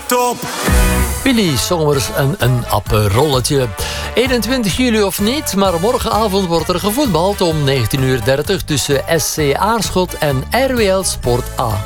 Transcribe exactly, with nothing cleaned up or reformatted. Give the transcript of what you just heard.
top. Willy Sommers en een appenrolletje. eenentwintig juli of niet, maar morgenavond wordt er gevoetbald om negentien uur dertig tussen S C Aarschot en R W L Sport A.